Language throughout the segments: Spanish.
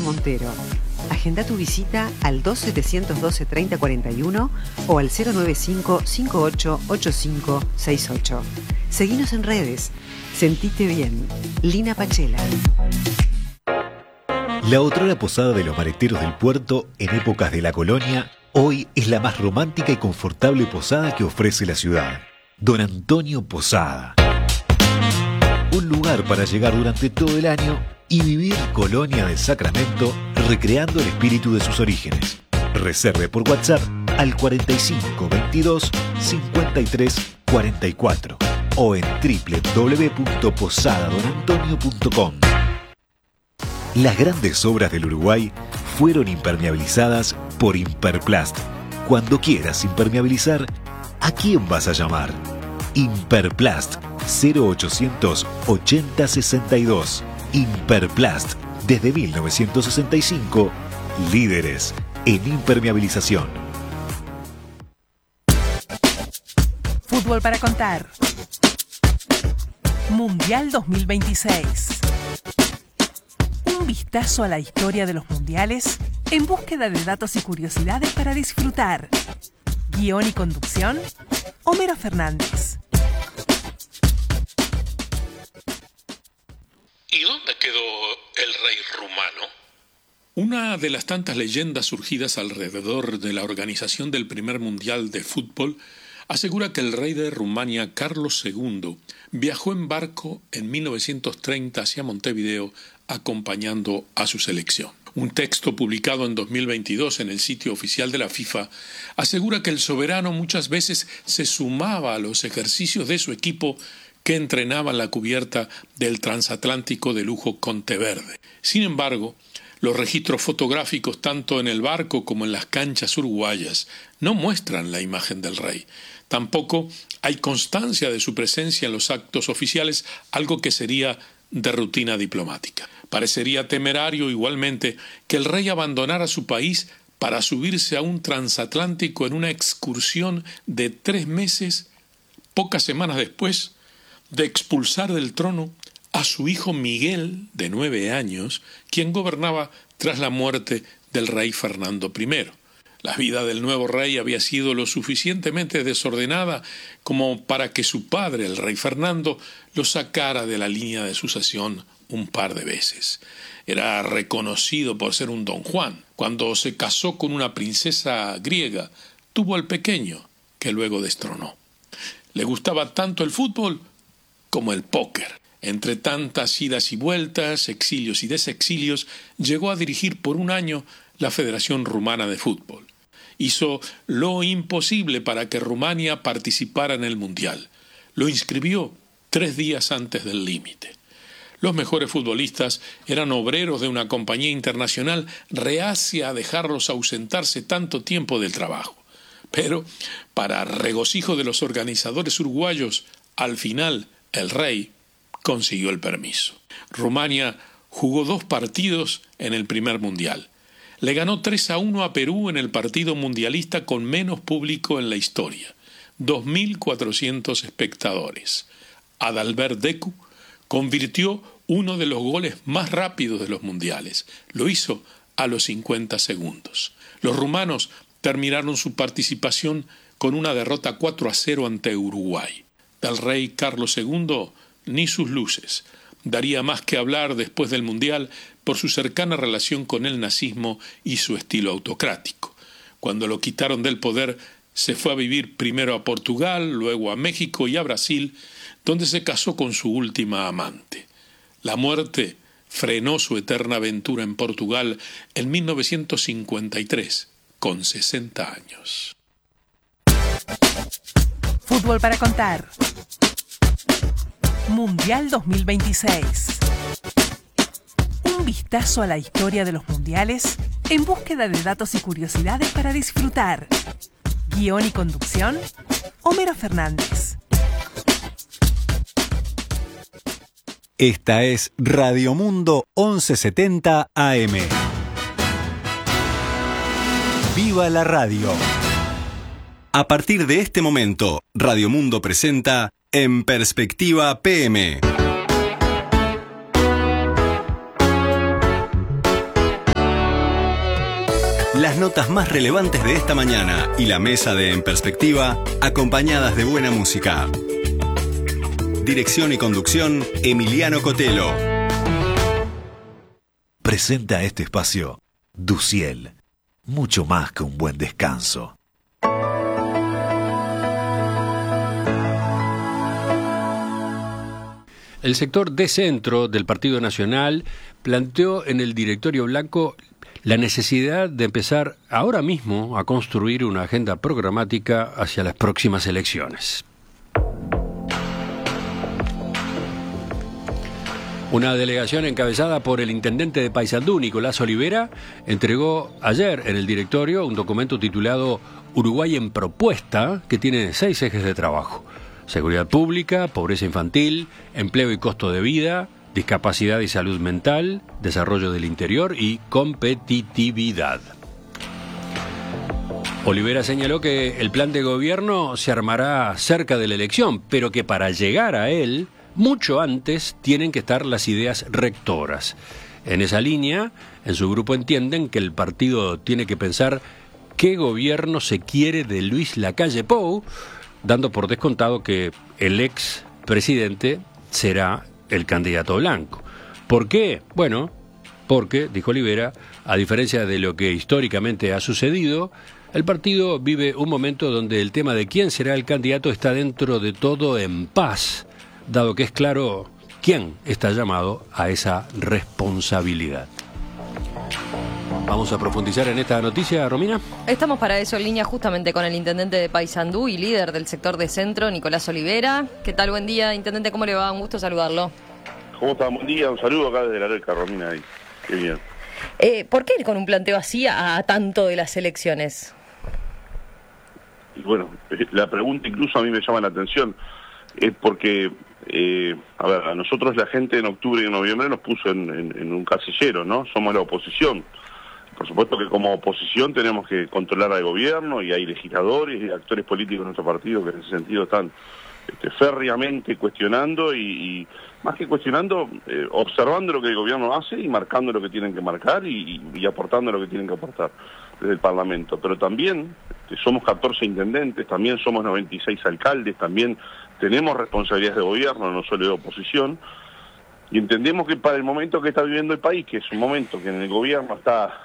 Montero. Agenda tu visita al 2712-3041 o al 095-588568. Seguinos en redes. Sentite bien. Lina Pachela. La otrora posada de los mareteros del puerto en épocas de la colonia, hoy es la más romántica y confortable posada que ofrece la ciudad. Don Antonio Posada. Un lugar para llegar durante todo el año y vivir Colonia del Sacramento recreando el espíritu de sus orígenes. Reserve por WhatsApp al 45 22 53 44 o en www.posadadonantonio.com. Las grandes obras del Uruguay fueron impermeabilizadas por Imperplast. Cuando quieras impermeabilizar, ¿a quién vas a llamar? Imperplast 0800 80 62. Imperplast, desde 1965, líderes en impermeabilización. Fútbol para contar. Mundial 2026. Un vistazo a la historia de los mundiales en búsqueda de datos y curiosidades para disfrutar. Guión y conducción, Homero Fernández. ¿Y dónde quedó el rey rumano? Una de las tantas leyendas surgidas alrededor de la organización del primer mundial de fútbol asegura que el rey de Rumania, Carlos II, viajó en barco en 1930 hacia Montevideo acompañando a su selección. Un texto publicado en 2022 en el sitio oficial de la FIFA asegura que el soberano muchas veces se sumaba a los ejercicios de su equipo que entrenaba en la cubierta del transatlántico de lujo Conteverde. Sin embargo, los registros fotográficos tanto en el barco como en las canchas uruguayas no muestran la imagen del rey. Tampoco hay constancia de su presencia en los actos oficiales, algo que sería de rutina diplomática. Parecería temerario igualmente que el rey abandonara su país para subirse a un transatlántico en una excursión de 3 meses, pocas semanas después de expulsar del trono a su hijo Miguel, de 9 años, quien gobernaba tras la muerte del rey Fernando I. La vida del nuevo rey había sido lo suficientemente desordenada como para que su padre, el rey Fernando, lo sacara de la línea de sucesión un par de veces. Era reconocido por ser un don Juan. Cuando se casó con una princesa griega, tuvo al pequeño, que luego destronó. Le gustaba tanto el fútbol como el póker. Entre tantas idas y vueltas, exilios y desexilios, llegó a dirigir por 1 año la Federación Rumana de Fútbol. Hizo lo imposible para que Rumania participara en el Mundial. Lo inscribió 3 días antes del límite. Los mejores futbolistas eran obreros de una compañía internacional reacia a dejarlos ausentarse tanto tiempo del trabajo. Pero, para regocijo de los organizadores uruguayos, al final el rey consiguió el permiso. Rumania jugó 2 partidos en el primer mundial. Le ganó 3-1 a Perú en el partido mundialista con menos público en la historia. 2.400 espectadores. Adalbert Deku convirtió uno de los goles más rápidos de los mundiales. Lo hizo a los 50 segundos. Los rumanos terminaron su participación con una derrota 4-0 ante Uruguay. Del rey Carlos II, ni sus luces. Daría más que hablar después del Mundial por su cercana relación con el nazismo y su estilo autocrático. Cuando lo quitaron del poder, se fue a vivir primero a Portugal, luego a México y a Brasil, donde se casó con su última amante. La muerte frenó su eterna aventura en Portugal en 1953, con 60 años. Fútbol para contar. Mundial 2026. Un vistazo a la historia de los mundiales en búsqueda de datos y curiosidades para disfrutar. Guión y conducción, Homero Fernández. Esta es Radio Mundo 1170 AM. ¡Viva la radio! A partir de este momento, Radio Mundo presenta En Perspectiva PM. Las notas más relevantes de esta mañana y la mesa de En Perspectiva, acompañadas de buena música. Dirección y conducción, Emiliano Cotelo. Presenta este espacio Duciel, mucho más que un buen descanso. El sector de centro del Partido Nacional planteó en el directorio blanco la necesidad de empezar ahora mismo a construir una agenda programática hacia las próximas elecciones. Una delegación encabezada por el intendente de Paysandú, Nicolás Olivera, entregó ayer en el directorio un documento titulado Uruguay en Propuesta, que tiene 6 ejes de trabajo: seguridad pública, pobreza infantil, empleo y costo de vida, discapacidad y salud mental, desarrollo del interior y competitividad. Olivera señaló que el plan de gobierno se armará cerca de la elección, pero que para llegar a él, mucho antes tienen que estar las ideas rectoras. En esa línea, en su grupo entienden que el partido tiene que pensar qué gobierno se quiere de Luis Lacalle Pou, dando por descontado que el ex presidente será el candidato blanco. ¿Por qué? Bueno, porque, dijo Olivera, a diferencia de lo que históricamente ha sucedido, el partido vive un momento donde el tema de quién será el candidato está dentro de todo en paz, dado que es claro quién está llamado a esa responsabilidad. Vamos a profundizar en esta noticia, Romina. Estamos para eso en línea justamente con el intendente de Paysandú y líder del sector de centro, Nicolás Olivera. ¿Qué tal? Buen día, intendente, ¿cómo le va? Un gusto saludarlo. ¿Cómo está? Buen día, un saludo acá desde la Reca, Romina. Qué bien. ¿Por qué ir con un planteo así a tanto de las elecciones? Y bueno, la pregunta incluso a mí me llama la atención. Es porque, a ver, a nosotros la gente en octubre y en noviembre nos puso en un casillero, ¿no? Somos la oposición. Por supuesto que como oposición tenemos que controlar al gobierno y hay legisladores y actores políticos en nuestro partido que en ese sentido están férreamente cuestionando y más que cuestionando, observando lo que el gobierno hace y marcando lo que tienen que marcar y aportando lo que tienen que aportar desde el Parlamento. Pero también somos 14 intendentes, también somos 96 alcaldes, también tenemos responsabilidades de gobierno, no solo de oposición. Y entendemos que para el momento que está viviendo el país, que es un momento que en el gobierno está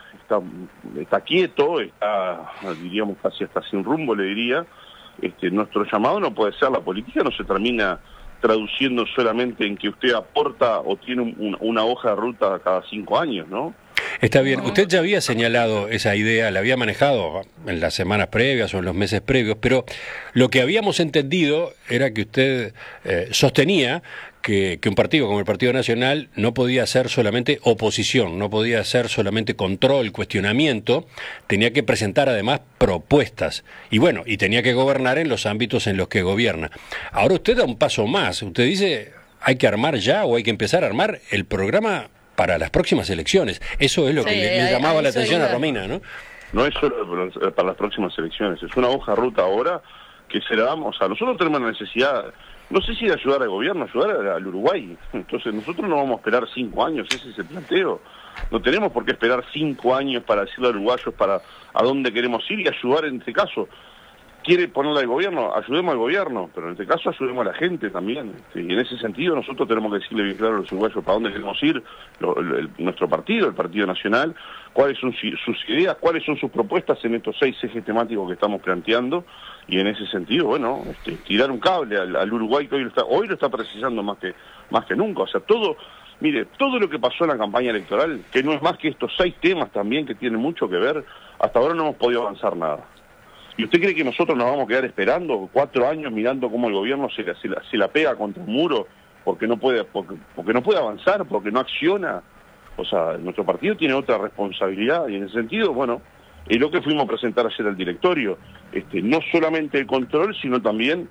quieto, está, diríamos, casi hasta sin rumbo, le diría, nuestro llamado no puede ser, la política no se termina traduciendo solamente en que usted aporta o tiene una hoja de ruta cada 5 años, ¿no? Está bien, usted ya había señalado esa idea, la había manejado en las semanas previas o en los meses previos, pero lo que habíamos entendido era que usted sostenía que un partido como el Partido Nacional no podía ser solamente oposición, no podía ser solamente control, cuestionamiento, tenía que presentar además propuestas y bueno, y tenía que gobernar en los ámbitos en los que gobierna. Ahora usted da un paso más, usted dice hay que armar ya o hay que empezar a armar el programa para las próximas elecciones. Eso es lo que le llamaba la atención a Romina, ¿no? No es solo para las próximas elecciones, es una hoja de ruta ahora que se la damos a... Nosotros tenemos la necesidad, no sé si de ayudar al gobierno, ayudar al Uruguay. Entonces nosotros no vamos a esperar 5 años, ese es el planteo. No tenemos por qué esperar 5 años para decirle a los uruguayos para a dónde queremos ir y ayudar en este caso. ¿Quiere ponerle al gobierno? Ayudemos al gobierno, pero en este caso ayudemos a la gente también. Y en ese sentido nosotros tenemos que decirle bien claro a los uruguayos para dónde queremos ir, nuestro partido, el Partido Nacional, cuáles son sus ideas, cuáles son sus propuestas en estos 6 ejes temáticos que estamos planteando, y en ese sentido, bueno, tirar un cable al Uruguay que hoy lo está precisando más que nunca. O sea, todo lo que pasó en la campaña electoral, que no es más que estos 6 temas también que tienen mucho que ver, hasta ahora no hemos podido avanzar nada. ¿Y usted cree que nosotros nos vamos a quedar esperando 4 años mirando cómo el gobierno se la pega contra un muro porque no puede avanzar, porque no acciona? O sea, nuestro partido tiene otra responsabilidad y en ese sentido, bueno, es lo que fuimos a presentar ayer al directorio. No solamente el control, sino también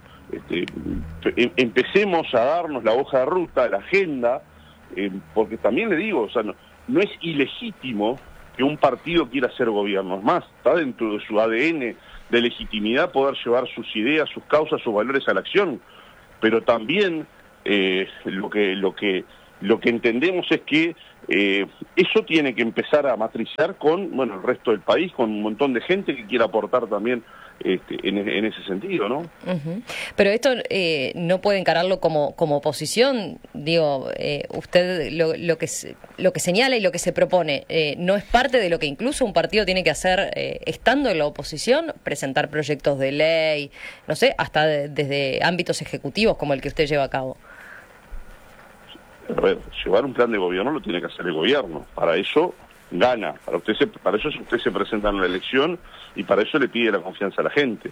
empecemos a darnos la hoja de ruta, la agenda, porque también le digo, o sea, no es ilegítimo que un partido quiera ser gobierno. Es más, está dentro de su ADN de legitimidad poder llevar sus ideas, sus causas, sus valores a la acción. Pero también lo que entendemos es que eso tiene que empezar a matrizar con, bueno, el resto del país, con un montón de gente que quiera aportar también en ese sentido, ¿no? Pero esto no puede encararlo como oposición, digo, usted lo que señala y lo que se propone, ¿no es parte de lo que incluso un partido tiene que hacer estando en la oposición? Presentar proyectos de ley, no sé, hasta desde ámbitos ejecutivos como el que usted lleva a cabo. A ver, llevar un plan de gobierno lo tiene que hacer el gobierno, para eso gana, para eso usted se presenta en la elección y para eso le pide la confianza a la gente.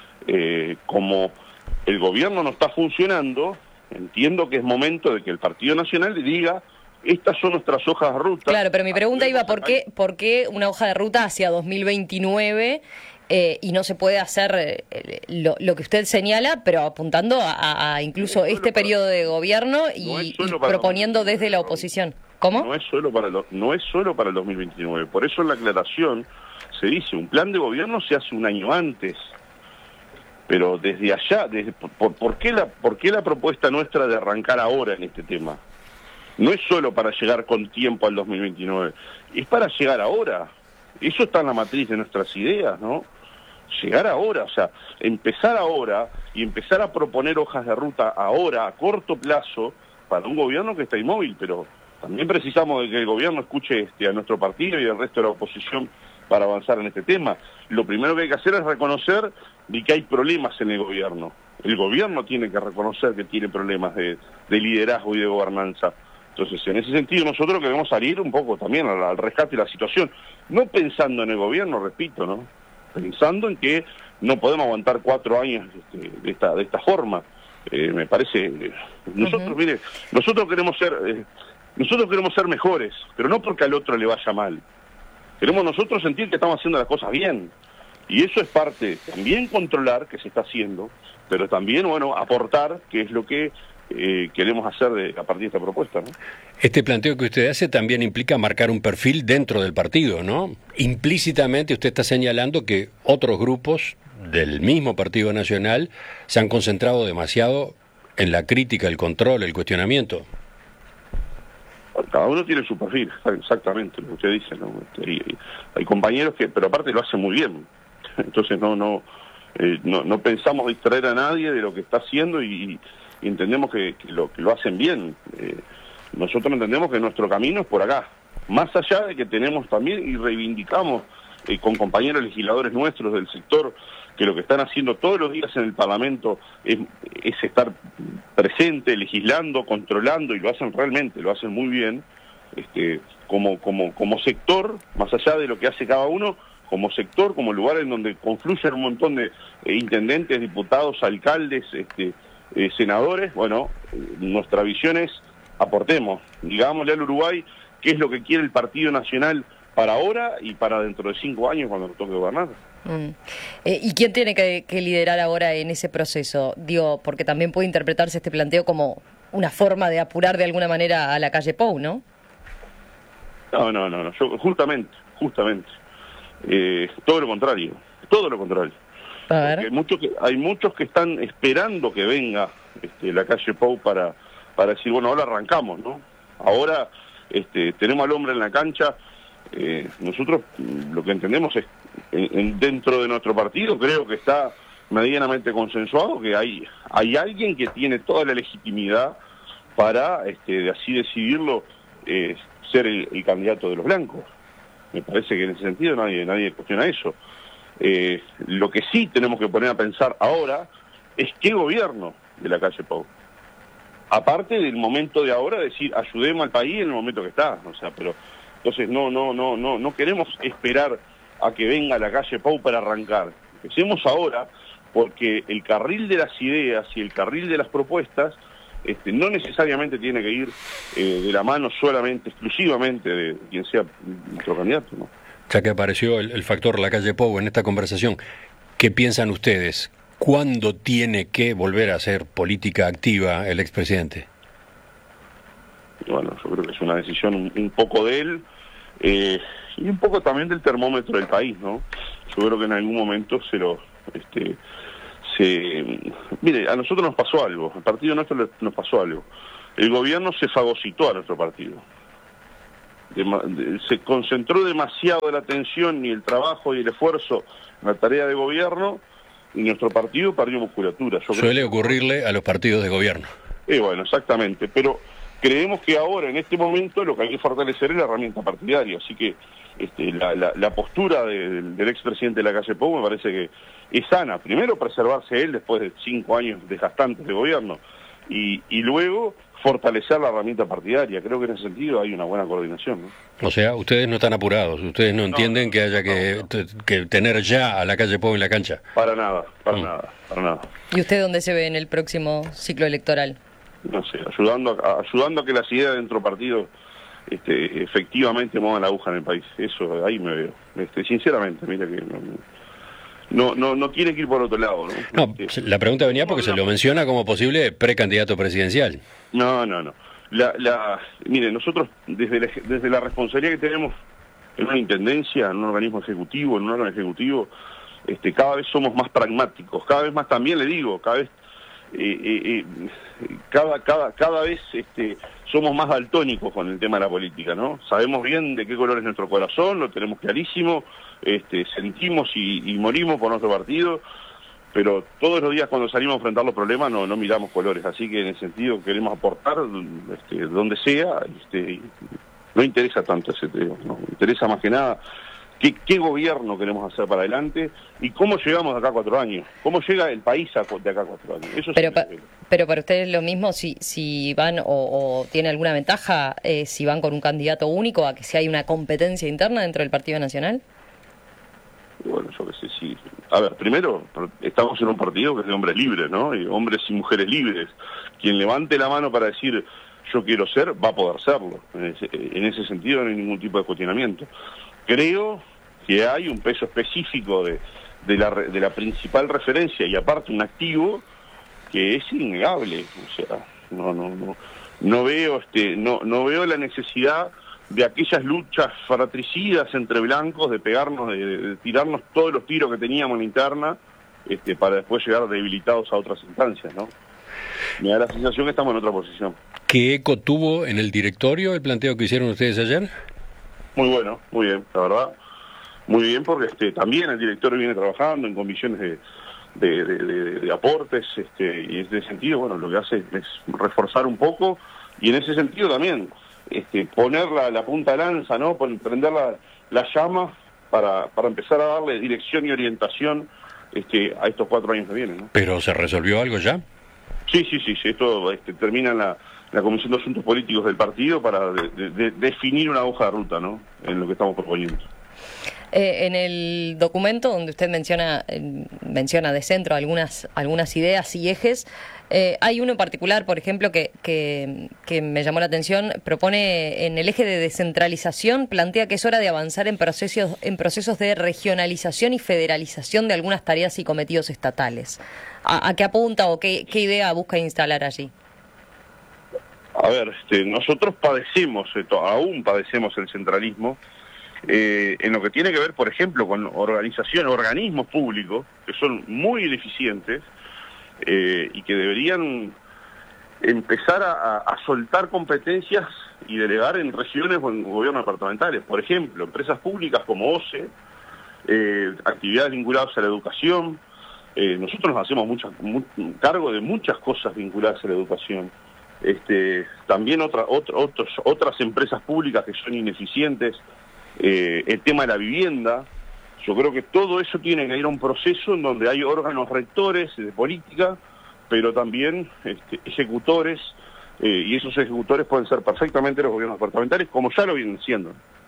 Como el gobierno no está funcionando, entiendo que es momento de que el Partido Nacional le diga: estas son nuestras hojas de ruta. Claro, pero mi pregunta iba, ¿por qué una hoja de ruta hacia 2029 y no se puede hacer lo que usted señala, pero apuntando a incluso este periodo de gobierno y proponiendo desde la oposición? ¿Cómo? No es solo para el 2029. Por eso en la aclaración se dice, un plan de gobierno se hace un año antes. Pero desde allá, ¿por qué la propuesta nuestra de arrancar ahora en este tema? No es solo para llegar con tiempo al 2029, es para llegar ahora. Eso está en la matriz de nuestras ideas, ¿no? Llegar ahora, o sea, empezar ahora y empezar a proponer hojas de ruta ahora, a corto plazo, para un gobierno que está inmóvil, pero también precisamos de que el gobierno escuche a nuestro partido y al resto de la oposición para avanzar en este tema. Lo primero que hay que hacer es reconocer de que hay problemas en el gobierno. El gobierno tiene que reconocer que tiene problemas de liderazgo y de gobernanza. Entonces, en ese sentido, nosotros queremos salir un poco también al rescate de la situación, no pensando en el gobierno, repito, ¿no? Pensando en que no podemos aguantar 4 años de esta forma. Me parece, mire, nosotros queremos ser mejores, pero no porque al otro le vaya mal. Queremos nosotros sentir que estamos haciendo las cosas bien. Y eso es parte, también controlar que se está haciendo, pero también, bueno, aportar, que es lo que queremos hacer a partir de esta propuesta, ¿no? Este planteo que usted hace también implica marcar un perfil dentro del partido, ¿no? Implícitamente usted está señalando que otros grupos del mismo Partido Nacional se han concentrado demasiado en la crítica, el control, el cuestionamiento. Cada uno tiene su perfil, exactamente lo que usted dice, ¿no? Hay compañeros pero aparte lo hacen muy bien. Entonces no pensamos distraer a nadie de lo que está haciendo y entendemos que lo hacen bien. Nosotros entendemos que nuestro camino es por acá. Más allá de que tenemos también y reivindicamos con compañeros legisladores nuestros del sector que lo que están haciendo todos los días en el Parlamento es estar presente, legislando, controlando, y lo hacen realmente, lo hacen muy bien, como sector, más allá de lo que hace cada uno, como sector, como lugar en donde confluyen un montón de intendentes, diputados, alcaldes, senadores. Bueno, nuestra visión es aportemos, digámosle al Uruguay qué es lo que quiere el Partido Nacional para ahora y para dentro de 5 años cuando nos toque gobernar. ¿Y quién tiene que liderar ahora en ese proceso? Digo, porque también puede interpretarse este planteo como una forma de apurar de alguna manera a la calle Pou, ¿no? No, yo, justamente. Todo lo contrario. A ver. Porque hay muchos que están esperando que venga la calle Pou para decir, bueno, ahora arrancamos, ¿no? Ahora tenemos al hombre en la cancha. Nosotros lo que entendemos es, dentro de nuestro partido, creo que está medianamente consensuado que hay alguien que tiene toda la legitimidad para, así decidirlo, ser el candidato de los blancos. Me parece que en ese sentido nadie cuestiona eso. Lo que sí tenemos que poner a pensar ahora es qué gobierno de la calle Pou. Aparte del momento de ahora, decir, ayudemos al país en el momento que está. O sea, pero entonces no queremos esperar a que venga la calle Pou para arrancar. Empecemos ahora, porque el carril de las ideas y el carril de las propuestas no necesariamente tiene que ir de la mano solamente, exclusivamente de quien sea nuestro candidato, ¿no? Ya que apareció el factor la calle Pou en esta conversación, ¿qué piensan ustedes? ¿Cuándo tiene que volver a hacer política activa el expresidente? Bueno, yo creo que es una decisión un poco de él y un poco también del termómetro del país, ¿no? Yo creo que en algún momento mire, a nosotros nos pasó algo, al partido nuestro nos pasó algo. El gobierno se fagocitó a nuestro partido. se concentró demasiado la atención y el trabajo y el esfuerzo en la tarea de gobierno, y nuestro partido perdió musculatura. Suele ocurrirle a los partidos de gobierno. Bueno, exactamente, pero creemos que ahora, en este momento, lo que hay que fortalecer es la herramienta partidaria, así que la postura del expresidente de la calle Pou me parece que es sana. Primero, preservarse él después de 5 años desgastantes de gobierno, y luego fortalecer la herramienta partidaria. Creo que en ese sentido hay una buena coordinación, ¿no? O sea, ustedes no están apurados, ustedes no entienden que haya que tener ya a la calle Pou en la cancha. Para nada, para nada. ¿Y usted dónde se ve en el próximo ciclo electoral? No sé, ayudando a que las ideas dentro del partido efectivamente muevan la aguja en el país. Eso, ahí me veo. Sinceramente, mira que no tiene que ir por otro lado, ¿no? No, la pregunta venía porque se lo menciona como posible precandidato presidencial. No. Mire, nosotros desde la responsabilidad que tenemos en una intendencia, en un organismo ejecutivo, en un órgano ejecutivo, cada vez somos más pragmáticos, cada vez más, también le digo, cada vez somos más daltónicos con el tema de la política, ¿no? Sabemos bien de qué color es nuestro corazón, lo tenemos clarísimo, sentimos y morimos por nuestro partido, pero todos los días cuando salimos a enfrentar los problemas no miramos colores, así que en ese sentido queremos aportar donde sea, no interesa tanto ese tema, ¿no? Interesa más que nada qué gobierno queremos hacer para adelante y cómo llegamos de acá a 4 años, cómo llega el país de acá a 4 años. Eso pero para ustedes lo mismo si van o tiene alguna ventaja si van con un candidato único a que si hay una competencia interna dentro del Partido Nacional. Bueno, yo qué sé, sí. A ver, primero, estamos en un partido que es de hombres libres, ¿no? Y hombres y mujeres libres. Quien levante la mano para decir yo quiero ser, va a poder serlo. En ese sentido no hay ningún tipo de cuestionamiento. Creo que hay un peso específico de la principal referencia y aparte un activo que es innegable. O sea, no veo la necesidad de aquellas luchas fratricidas entre blancos, de pegarnos, de tirarnos todos los tiros que teníamos en la interna, para después llegar debilitados a otras instancias, ¿no? Me da la sensación que estamos en otra posición. ¿Qué eco tuvo en el directorio el planteo que hicieron ustedes ayer? Muy bueno, muy bien, la verdad. Muy bien, porque también el directorio viene trabajando en condiciones de aportes, y en ese sentido, bueno, lo que hace es reforzar un poco, y en ese sentido también poner la punta de lanza, ¿no? Prender la llama para empezar a darle dirección y orientación a estos 4 años que vienen, ¿no? ¿Pero se resolvió algo ya? Sí, esto termina en la Comisión de Asuntos Políticos del partido para definir una hoja de ruta, ¿no? En lo que estamos proponiendo. En el documento donde usted menciona de centro algunas ideas y ejes, hay uno en particular, por ejemplo, que me llamó la atención. Propone en el eje de descentralización, plantea que es hora de avanzar en procesos de regionalización y federalización de algunas tareas y cometidos estatales. ¿A qué apunta o qué idea busca instalar allí? A ver, nosotros aún padecemos el centralismo, en lo que tiene que ver, por ejemplo, con organismos públicos que son muy ineficientes y que deberían empezar a soltar competencias y delegar en regiones o en gobiernos departamentales. Por ejemplo, empresas públicas como OCE, actividades vinculadas a la educación. Nosotros nos hacemos cargo de muchas cosas vinculadas a la educación. También otras empresas públicas que son ineficientes. El tema de la vivienda, yo creo que todo eso tiene que ir a un proceso en donde hay órganos rectores de política, pero también ejecutores, y esos ejecutores pueden ser perfectamente los gobiernos departamentales, como ya lo vienen siendo.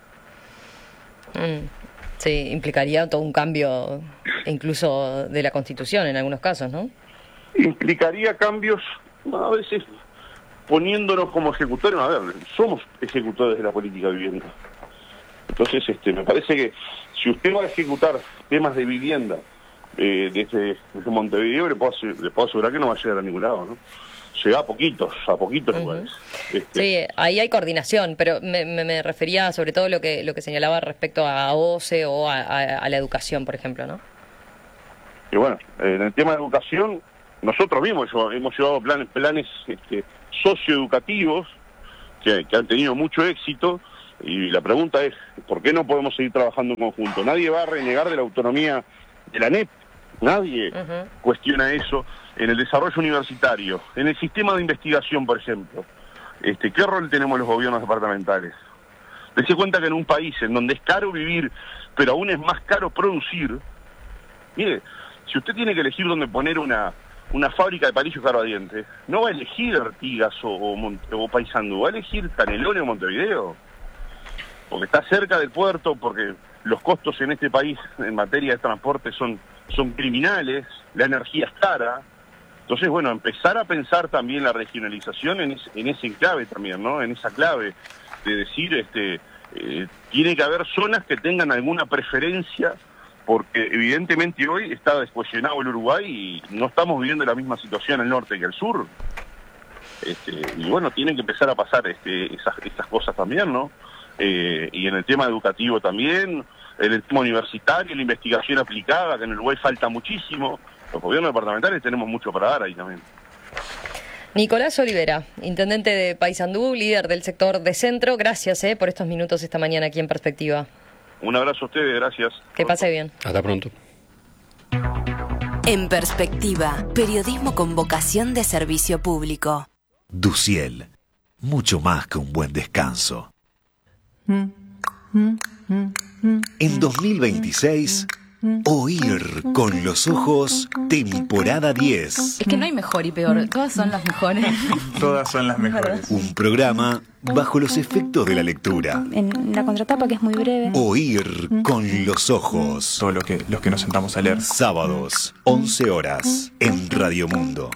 Sí, implicaría todo un cambio, incluso de la Constitución en algunos casos, ¿no? Implicaría cambios, a veces poniéndonos como ejecutores. A ver, somos ejecutores de la política de vivienda. Entonces, me parece que si usted va a ejecutar temas de vivienda desde Montevideo, le puedo asegurar que no va a llegar a ningún lado, ¿no? Llega a poquitos lugares. Sí, ahí hay coordinación, pero me refería sobre todo lo que señalaba respecto a OCE o a la educación, por ejemplo, ¿no? Y bueno, en el tema de educación, nosotros mismos hemos llevado planes socioeducativos que han tenido mucho éxito, Y la pregunta es, ¿por qué no podemos seguir trabajando en conjunto? Nadie va a renegar de la autonomía de la ANEP, nadie cuestiona eso en el desarrollo universitario, en el sistema de investigación, por ejemplo. ¿Qué rol tenemos los gobiernos departamentales? Dese cuenta que en un país en donde es caro vivir, pero aún es más caro producir, mire, si usted tiene que elegir dónde poner una fábrica de palillos carbadientes, no va a elegir Artigas o Paysandú, va a elegir Canelones o Montevideo, porque está cerca del puerto, porque los costos en este país en materia de transporte son criminales, la energía es cara. Entonces, bueno, empezar a pensar también la regionalización en ese clave también, ¿no? En esa clave de decir, tiene que haber zonas que tengan alguna preferencia, porque evidentemente hoy está descohesionado el Uruguay y no estamos viviendo la misma situación al norte que al sur. Y bueno, tienen que empezar a pasar esas cosas también, ¿no? Y en el tema educativo también, en el tema universitario, la investigación aplicada, que en Uruguay falta muchísimo. Los gobiernos departamentales tenemos mucho para dar ahí también. Nicolás Olivera, intendente de Paysandú, líder del sector de centro, gracias por estos minutos esta mañana aquí en Perspectiva. Un abrazo a ustedes, gracias. Que pase bien. Hasta pronto. En Perspectiva, periodismo con vocación de servicio público. Duciel, mucho más que un buen descanso. En 2026, Oír con los ojos, temporada 10. Es que no hay mejor y peor, todas son las mejores. Todas son las mejores. Un programa bajo los efectos de la lectura. En la contratapa, que es muy breve. Oír con los ojos. Todo los que nos sentamos a leer. Sábados, 11 horas, en Radio Mundo.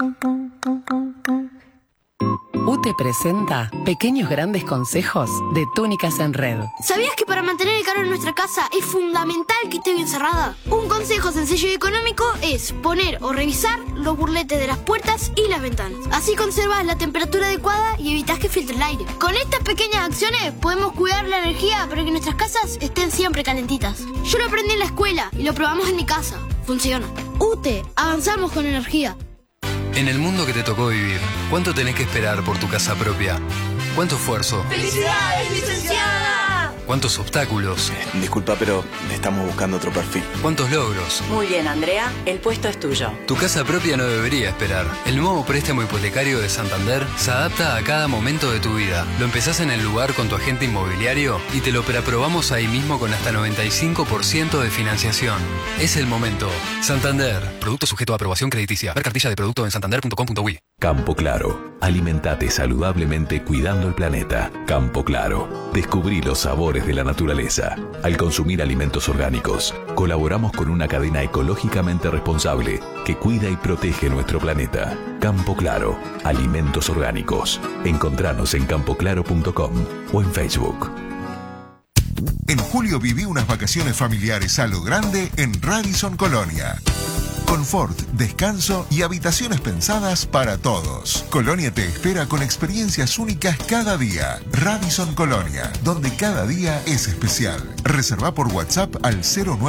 UTE presenta Pequeños Grandes Consejos de Túnicas en Red. ¿Sabías que para mantener el calor en nuestra casa es fundamental que esté bien cerrada? Un consejo sencillo y económico es poner o revisar los burletes de las puertas y las ventanas. Así conservas la temperatura adecuada y evitas que filtre el aire. Con estas pequeñas acciones podemos cuidar la energía para que nuestras casas estén siempre calentitas. Yo lo aprendí en la escuela y lo probamos en mi casa. Funciona. UTE, avanzamos con energía. En el mundo que te tocó vivir, ¿cuánto tenés que esperar por tu casa propia? ¿Cuánto esfuerzo? ¡Felicidades, licenciada! ¿Cuántos obstáculos? Disculpa, pero estamos buscando otro perfil. ¿Cuántos logros? Muy bien, Andrea, el puesto es tuyo. Tu casa propia no debería esperar. El nuevo préstamo hipotecario de Santander se adapta a cada momento de tu vida. Lo empezás en el lugar con tu agente inmobiliario y te lo preaprobamos ahí mismo con hasta 95% de financiación. Es el momento. Santander. Producto sujeto a aprobación crediticia. Ver cartilla de producto en santander.com.uy. Campo Claro. Alimentate saludablemente cuidando el planeta. Campo Claro. Descubrí los sabores de la naturaleza. Al consumir alimentos orgánicos, colaboramos con una cadena ecológicamente responsable que cuida y protege nuestro planeta. Campo Claro. Alimentos orgánicos. Encontranos en campoclaro.com o en Facebook. En julio viví unas vacaciones familiares a lo grande en Radisson Colonia. Confort, descanso y habitaciones pensadas para todos. Colonia te espera con experiencias únicas cada día. Radisson Colonia, donde cada día es especial. Reserva por WhatsApp al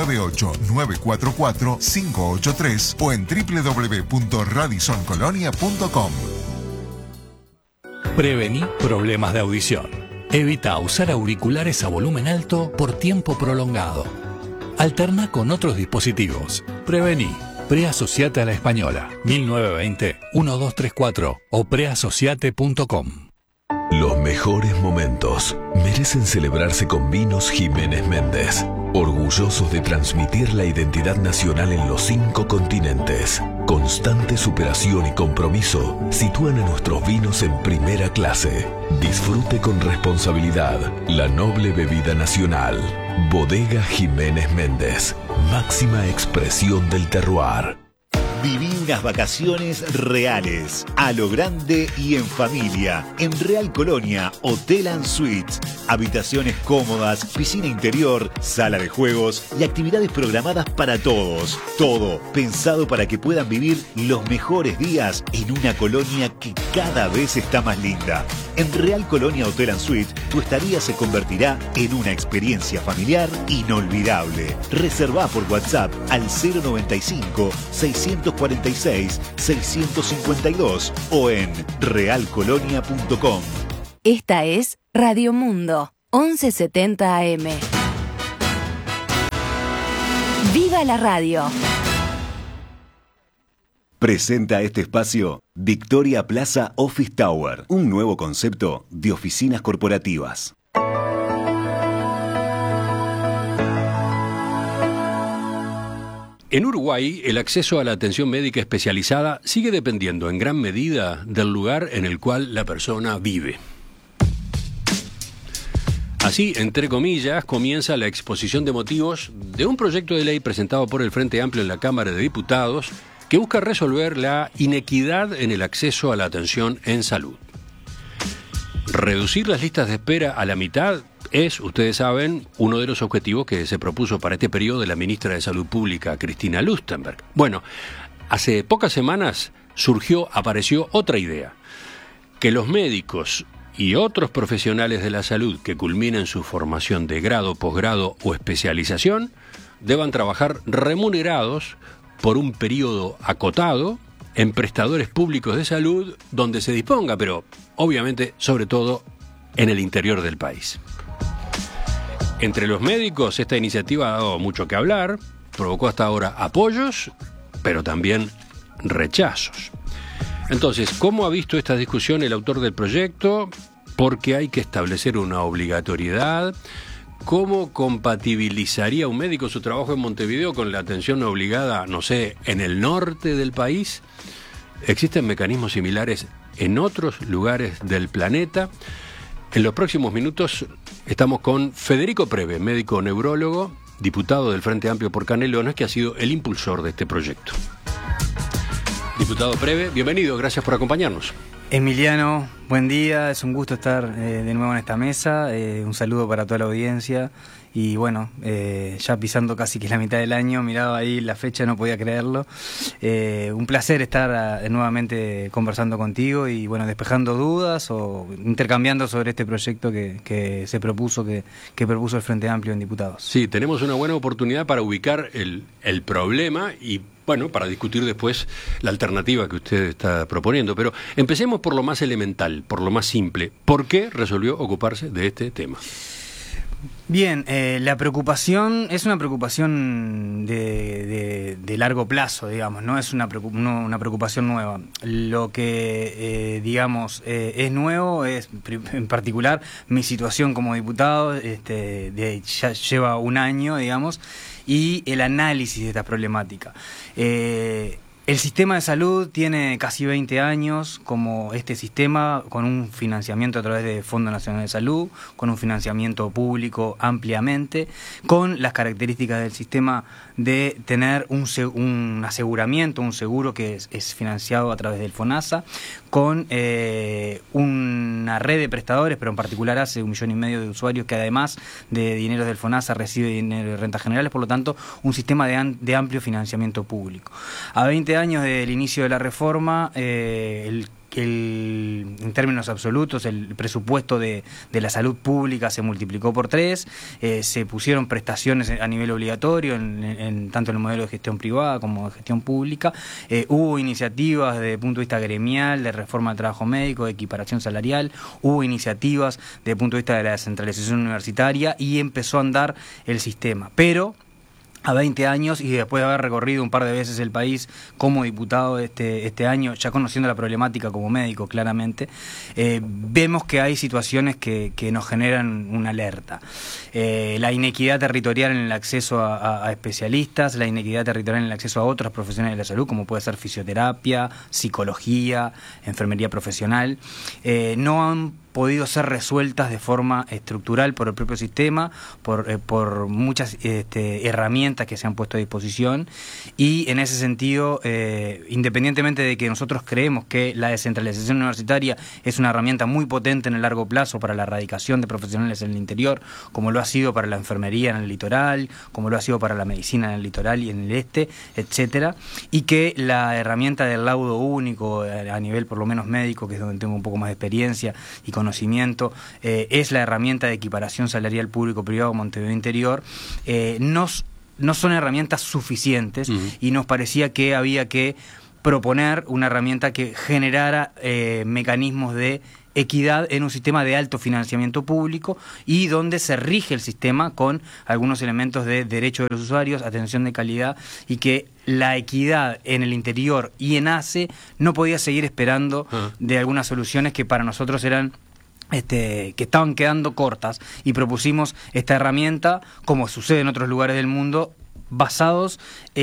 098-944-583 o en www.radissoncolonia.com. Prevení problemas de audición. Evita usar auriculares a volumen alto por tiempo prolongado. Alterna con otros dispositivos. Prevení. Preasociate a la Española, 1920-1234 o preasociate.com. Los mejores momentos merecen celebrarse con Vinos Jiménez Méndez. Orgullosos de transmitir la identidad nacional en los 5 continentes. Constante superación y compromiso sitúan a nuestros vinos en primera clase. Disfrute con responsabilidad la noble bebida nacional. Bodega Jiménez Méndez. Máxima expresión del terroir. Viví unas vacaciones reales, a lo grande y en familia, en Real Colonia, Hotel & Suites. Habitaciones cómodas, piscina interior, sala de juegos y actividades programadas para todos. Todo pensado para que puedan vivir los mejores días en una colonia que cada vez está más linda. En Real Colonia Hotel & Suites, tu estadía se convertirá en una experiencia familiar inolvidable. Reservá por WhatsApp al 095-646-652 o en realcolonia.com. Esta es Radio Mundo, 1170 AM. ¡Viva la radio! Presenta este espacio Victoria Plaza Office Tower, un nuevo concepto de oficinas corporativas. En Uruguay, el acceso a la atención médica especializada sigue dependiendo en gran medida del lugar en el cual la persona vive. Así, entre comillas, comienza la exposición de motivos de un proyecto de ley presentado por el Frente Amplio en la Cámara de Diputados que busca resolver la inequidad en el acceso a la atención en salud. Reducir las listas de espera a la mitad es, ustedes saben, uno de los objetivos que se propuso para este periodo de la ministra de Salud Pública, Cristina Lustenberg. Bueno, hace pocas semanas apareció otra idea, que los médicos y otros profesionales de la salud que culminen su formación de grado, posgrado o especialización deban trabajar remunerados por un periodo acotado en prestadores públicos de salud donde se disponga, pero obviamente, sobre todo, en el interior del país. Entre los médicos, esta iniciativa ha dado mucho que hablar, provocó hasta ahora apoyos, pero también rechazos. Entonces, ¿cómo ha visto esta discusión el autor del proyecto? ¿Por qué hay que establecer una obligatoriedad? ¿Cómo compatibilizaría un médico su trabajo en Montevideo con la atención obligada, no sé, en el norte del país? ¿Existen mecanismos similares en otros lugares del planeta? En los próximos minutos estamos con Federico Preve, médico neurólogo, diputado del Frente Amplio por Canelones, que ha sido el impulsor de este proyecto. Diputado Preve, bienvenido, gracias por acompañarnos. Emiliano, buen día, es un gusto estar de nuevo en esta mesa, un saludo para toda la audiencia y bueno, ya pisando casi que la mitad del año, miraba ahí la fecha, no podía creerlo, un placer estar nuevamente conversando contigo y bueno, despejando dudas o intercambiando sobre este proyecto que se propuso, que propuso el Frente Amplio en Diputados. Sí, tenemos una buena oportunidad para ubicar el problema y bueno, para discutir después la alternativa que usted está proponiendo. Pero empecemos por lo más elemental, por lo más simple. ¿Por qué resolvió ocuparse de este tema? Bien, la preocupación es una preocupación de largo plazo, digamos, no es una preocupación nueva. Lo que, digamos, es nuevo es, en particular, mi situación como diputado, ya lleva un año, digamos, y el análisis de esta problemática. El sistema de salud tiene casi 20 años como este sistema, con un financiamiento a través del Fondo Nacional de Salud, con un financiamiento público ampliamente, con las características del sistema de tener un aseguramiento, un seguro que es financiado a través del FONASA, con una red de prestadores, pero en particular hace 1,5 millones de usuarios que además de dinero del FONASA recibe dinero de rentas generales, por lo tanto un sistema de amplio financiamiento público. A 20 años del inicio de la reforma, en términos absolutos, el presupuesto de la salud pública se multiplicó por 3, se pusieron prestaciones a nivel obligatorio, tanto en el modelo de gestión privada como de gestión pública, hubo iniciativas desde el punto de vista gremial, de reforma del trabajo médico, de equiparación salarial, hubo iniciativas desde el punto de vista de la descentralización universitaria y empezó a andar el sistema. Pero a 20 años y después de haber recorrido un par de veces el país como diputado este año, ya conociendo la problemática como médico claramente, vemos que hay situaciones que nos generan una alerta. La inequidad territorial en el acceso a especialistas, la inequidad territorial en el acceso a otras profesiones de la salud, como puede ser fisioterapia, psicología, enfermería profesional, no han podido ser resueltas de forma estructural por el propio sistema, por muchas herramientas que se han puesto a disposición y en ese sentido, independientemente de que nosotros creemos que la descentralización universitaria es una herramienta muy potente en el largo plazo para la erradicación de profesionales en el interior, como lo ha sido para la enfermería en el litoral, como lo ha sido para la medicina en el litoral y en el etcétera, y que la herramienta del laudo único a nivel por lo menos médico, que es donde tengo un poco más de experiencia y conocimiento, es la herramienta de equiparación salarial público-privado Montevideo Interior, no son herramientas suficientes y nos parecía que había que proponer una herramienta que generara mecanismos de equidad en un sistema de alto financiamiento público y donde se rige el sistema con algunos elementos de derecho de los usuarios, atención de calidad, y que la equidad en el interior y en ACE no podía seguir esperando de algunas soluciones que para nosotros eran que estaban quedando cortas, y propusimos esta herramienta, como sucede en otros lugares del mundo, basados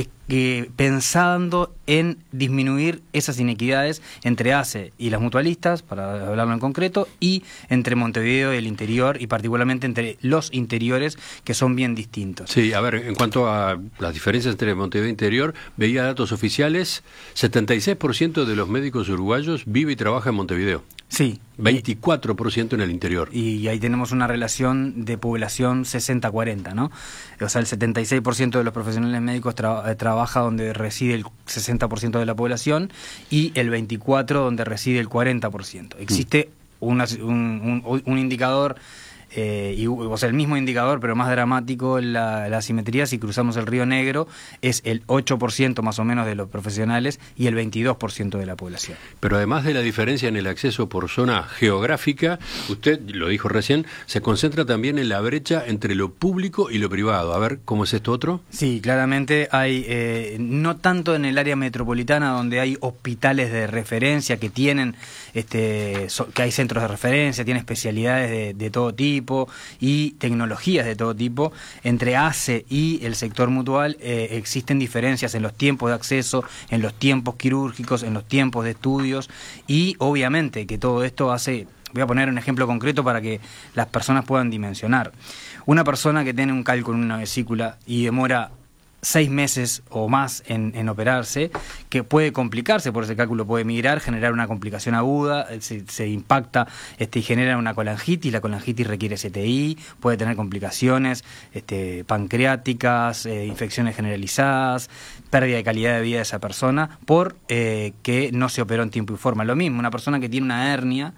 pensando en disminuir esas inequidades entre ACE y las mutualistas, para hablarlo en concreto, y entre Montevideo y el interior, y particularmente entre los interiores, que son bien distintos. Sí, a ver, en cuanto a las diferencias entre Montevideo e interior, veía datos oficiales, 76% de los médicos uruguayos vive y trabaja en Montevideo. Sí. 24% en el interior. Y ahí tenemos una relación de población 60-40, ¿no? O sea, el 76% de los profesionales médicos trabaja donde reside el 60% de la población y el 24% donde reside el 40%. Existe un indicador, o sea, el mismo indicador, pero más dramático, la asimetría. Si cruzamos el Río Negro, es el 8% más o menos de los profesionales y el 22% de la población. Pero además de la diferencia en el acceso por zona geográfica, usted lo dijo recién, se concentra también en la brecha entre lo público y lo privado. A ver, ¿cómo es esto otro? Sí, claramente hay, no tanto en el área metropolitana, donde hay hospitales de referencia que tienen, que hay centros de referencia, tienen especialidades de todo tipo y tecnologías de todo tipo. Entre ACE y el sector mutual existen diferencias en los tiempos de acceso, en los tiempos quirúrgicos, en los tiempos de estudios, y obviamente que todo esto hace... Voy a poner un ejemplo concreto para que las personas puedan dimensionar. Una persona que tiene un cálculo en una vesícula y demora 6 meses o más en operarse, que puede complicarse por ese cálculo, puede migrar, generar una complicación aguda, se impacta y genera una colangitis. La colangitis requiere CTI, puede tener complicaciones pancreáticas, infecciones generalizadas, pérdida de calidad de vida de esa persona por que no se operó en tiempo y forma. Lo mismo, una persona que tiene una hernia,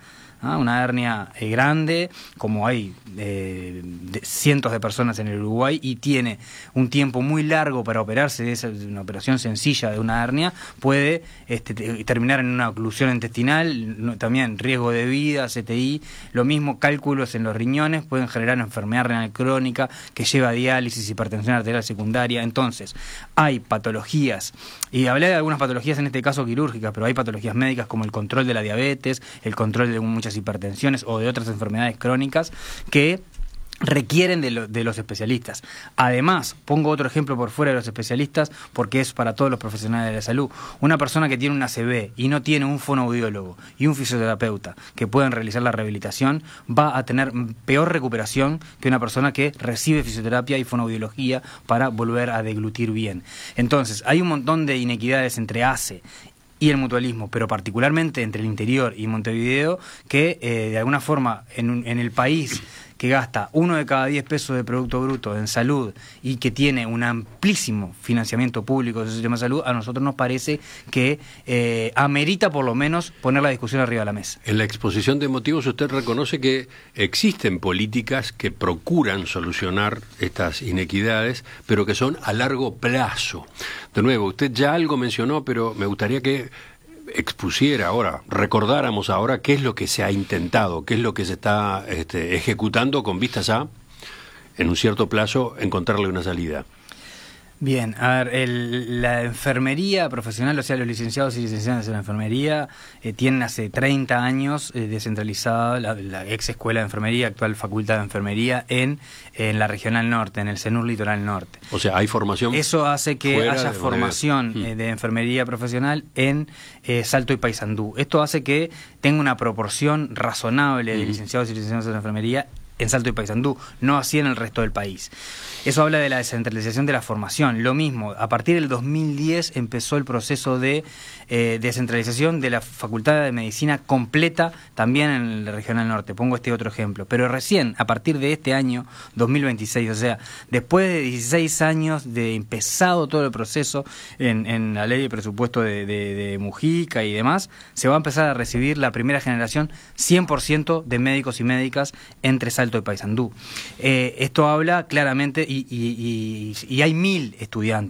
grande, como hay cientos de personas en el Uruguay, y tiene un tiempo muy largo para operarse, de una operación sencilla de una hernia, puede terminar en una oclusión intestinal, también riesgo de vida, CTI. Lo mismo, cálculos en los riñones pueden generar enfermedad renal crónica que lleva a diálisis, hipertensión arterial secundaria. Entonces, hay patologías, y hablé de algunas patologías en este caso quirúrgicas, pero hay patologías médicas como el control de la diabetes, el control de muchas hipertensiones o de otras enfermedades crónicas que requieren de los especialistas. Además, pongo otro ejemplo por fuera de los especialistas, porque es para todos los profesionales de la salud. Una persona que tiene una ACV y no tiene un fonoaudiólogo y un fisioterapeuta que puedan realizar la rehabilitación, va a tener peor recuperación que una persona que recibe fisioterapia y fonoaudiología para volver a deglutir bien. Entonces, hay un montón de inequidades entre ACE y el mutualismo, pero particularmente entre el interior y Montevideo, que de alguna forma en el país que gasta 1 de cada 10 pesos de Producto Bruto en salud y que tiene un amplísimo financiamiento público de su sistema de salud, a nosotros nos parece que amerita por lo menos poner la discusión arriba de la mesa. En la exposición de motivos usted reconoce que existen políticas que procuran solucionar estas inequidades, pero que son a largo plazo. De nuevo, usted ya algo mencionó, pero me gustaría que expusiera ahora, recordáramos ahora qué es lo que se ha intentado, qué es lo que se está ejecutando con vistas a, en un cierto plazo, encontrarle una salida. Bien, a ver, la enfermería profesional, o sea, los licenciados y licenciadas en la enfermería tienen hace 30 años descentralizada la ex escuela de enfermería, actual facultad de enfermería en la Regional Norte, en el CENUR Litoral Norte. O sea, hay formación. Eso hace que haya formación de enfermería profesional en Salto y Paysandú. Esto hace que tenga una proporción razonable de licenciados y licenciadas en la enfermería en Salto y Paysandú, no así en el resto del país. Eso habla de la descentralización de la formación. Lo mismo, a partir del 2010 empezó el proceso de descentralización de la Facultad de Medicina completa también en la Regional Norte. Pongo este otro ejemplo. Pero recién, a partir de este año, 2026, o sea, después de 16 años de empezado todo el proceso en la ley de presupuesto de Mujica y demás, se va a empezar a recibir la primera generación 100% de médicos y médicas entre Salto y Paysandú. Esto habla claramente, y hay 1000 estudiantes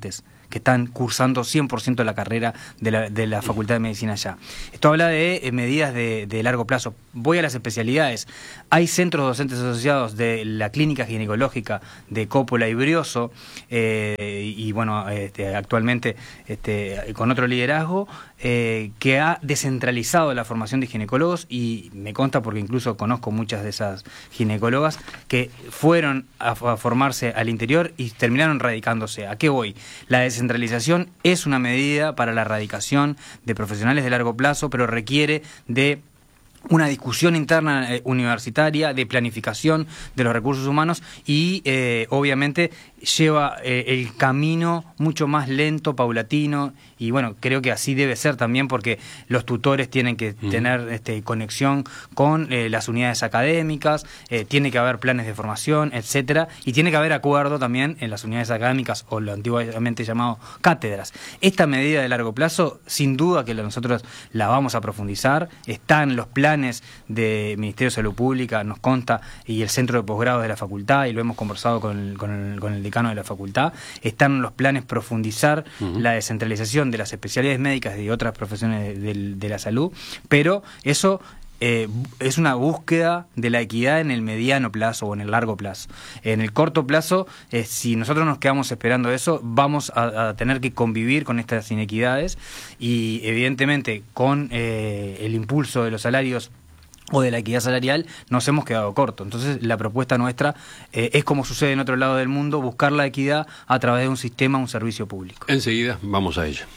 que están cursando 100% de la carrera de la Facultad de Medicina allá. Esto habla de medidas de largo plazo. Voy a las especialidades. Hay centros docentes asociados de la Clínica Ginecológica de Coppola y Brioso, y bueno, actualmente con otro liderazgo, que ha descentralizado la formación de ginecólogos, y me consta porque incluso conozco muchas de esas ginecólogas que fueron a formarse al interior y terminaron radicándose. ¿A qué voy? La descentralización es una medida para la radicación de profesionales de largo plazo, pero requiere de una discusión interna universitaria, de planificación de los recursos humanos, y obviamente lleva el camino mucho más lento, paulatino, y bueno, creo que así debe ser también, porque los tutores tienen que tener conexión con las unidades académicas, tiene que haber planes de formación, etcétera, y tiene que haber acuerdo también en las unidades académicas, o lo antiguamente llamado cátedras. Esta medida de largo plazo, sin duda que nosotros la vamos a profundizar, están los planes del Ministerio de Salud Pública, nos consta, y el Centro de Posgrado de la Facultad, y lo hemos conversado con el decano de la facultad. Están los planes profundizar la descentralización de las especialidades médicas y de otras profesiones de la salud, pero eso es una búsqueda de la equidad en el mediano plazo o en el largo plazo. En el corto plazo, si nosotros nos quedamos esperando eso, vamos a tener que convivir con estas inequidades, y evidentemente con el impulso de los salarios o de la equidad salarial nos hemos quedado cortos. Entonces la propuesta nuestra es, como sucede en otro lado del mundo, buscar la equidad a través de un sistema, un servicio público. Enseguida vamos a ello.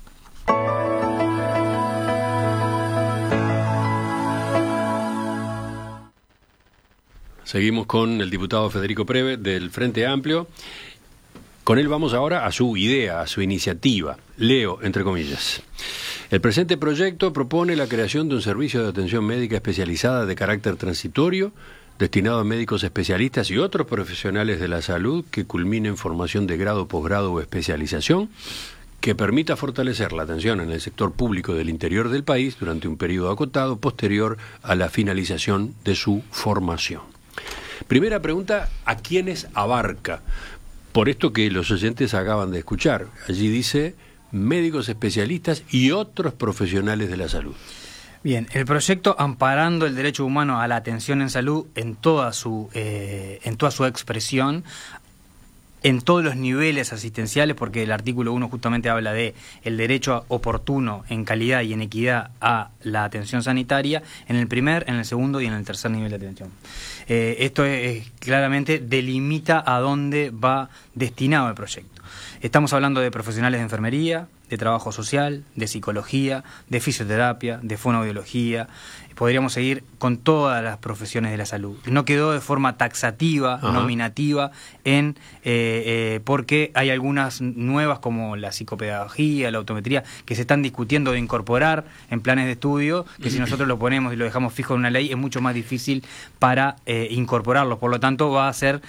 Seguimos con el diputado Federico Preve del Frente Amplio. Con él vamos ahora a su idea, a su iniciativa. Leo, entre comillas. El presente proyecto propone la creación de un servicio de atención médica especializada de carácter transitorio, destinado a médicos especialistas y otros profesionales de la salud que culminen formación de grado, posgrado o especialización, que permita fortalecer la atención en el sector público del interior del país durante un periodo acotado posterior a la finalización de su formación. Primera pregunta, ¿a quiénes abarca? Por esto que los oyentes acaban de escuchar. Allí dice médicos especialistas y otros profesionales de la salud. Bien, el proyecto, amparando el derecho humano a la atención en salud en toda su expresión, en todos los niveles asistenciales, porque el artículo 1 justamente habla de el derecho oportuno, en calidad y en equidad a la atención sanitaria, en el primer, en el segundo y en el tercer nivel de atención. Esto claramente delimita a dónde va destinado el proyecto. Estamos hablando de profesionales de enfermería, de trabajo social, de psicología, de fisioterapia, de fonoaudiología. Podríamos seguir con todas las profesiones de la salud. No quedó de forma taxativa, nominativa, porque hay algunas nuevas, como la psicopedagogía, la optometría, que se están discutiendo de incorporar en planes de estudio, que si nosotros lo ponemos y lo dejamos fijo en una ley, es mucho más difícil para incorporarlos. Por lo tanto, va a ser,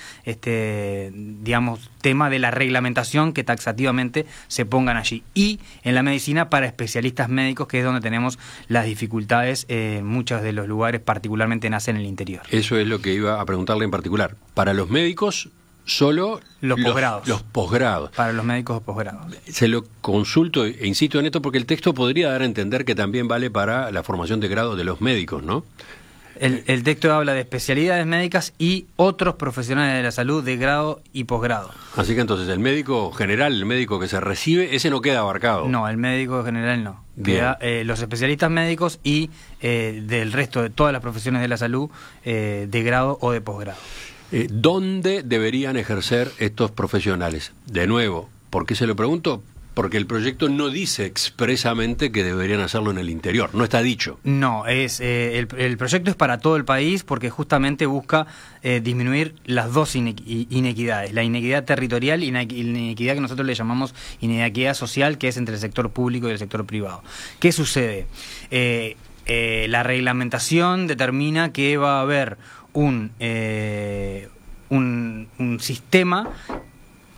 tema de la reglamentación que taxativamente se pongan allí. Y en la medicina para especialistas médicos, que es donde tenemos las dificultades en muchos de los lugares, particularmente nacen en el interior. Eso es lo que iba a preguntarle en particular. Para los médicos, solo los posgrados. Los posgrados. Para los médicos posgrados. Se lo consulto e insisto en esto porque el texto podría dar a entender que también vale para la formación de grado de los médicos, ¿no? El texto habla de especialidades médicas y otros profesionales de la salud de grado y posgrado. Así que entonces el médico general, el médico que se recibe, ese no queda abarcado. No, el médico general no. Queda, los especialistas médicos y del resto de todas las profesiones de la salud de grado o de posgrado. ¿Dónde deberían ejercer estos profesionales? De nuevo, ¿por qué se lo pregunto? Porque el proyecto no dice expresamente que deberían hacerlo en el interior, no está dicho. No, el proyecto es para todo el país porque justamente busca disminuir las dos inequidades, la inequidad territorial y la inequidad que nosotros le llamamos inequidad social, que es entre el sector público y el sector privado. ¿Qué sucede? La reglamentación determina que va a haber un sistema